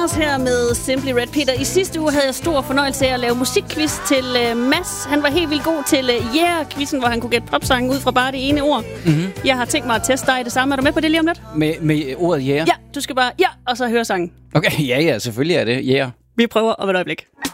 Thomas her med Simply Red. Peter, i sidste uge havde jeg stor fornøjelse af at lave musikquiz til Mads. Han var helt vildt god til Yeah-quizzen, hvor han kunne gætte popsangen ud fra bare det ene ord. Mm-hmm. Jeg har tænkt mig at teste dig det samme. Er du med på det lige om lidt? Med ordet yeah? Ja, du skal bare og så høre sangen. Okay, ja, selvfølgelig er det yeah. Vi prøver om et øjeblik.